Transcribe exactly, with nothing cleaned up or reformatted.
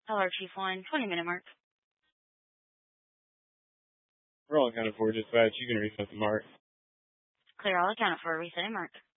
Hello, Chief One, twenty minute mark. We're all accounted for, just bad. You can reset the mark. Clear all accounted for, resetting mark.